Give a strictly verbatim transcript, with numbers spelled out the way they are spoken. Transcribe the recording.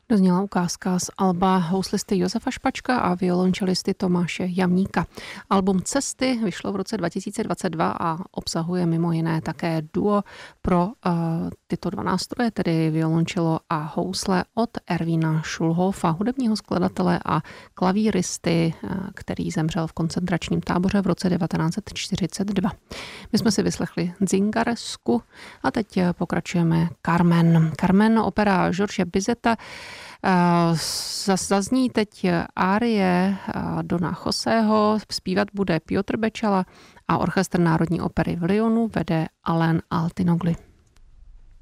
Dozněla ukázka z alba houslisty Josefa Špačka a violončelisty Tomáše Jamníka. Album Cesty vyšlo v roce dva tisíce dvacet dva a obsahuje mimo jiné také duo pro uh, tyto dva nástroje, tedy violončelo a housle od Ervína Schulhofa, hudebního skladatele a klavíristy, uh, který zemřel v koncentračním táboře v roce devatenáct set čtyřicet dva. My jsme si vyslechli Zingaresku a teď pokračujeme Carmen. Carmen, opera George Bizeta. Zazní teď árie Dona Joseho, zpívat bude Piotr Bečala a orchestr Národní opery v Lyonu vede Alain Altinogli.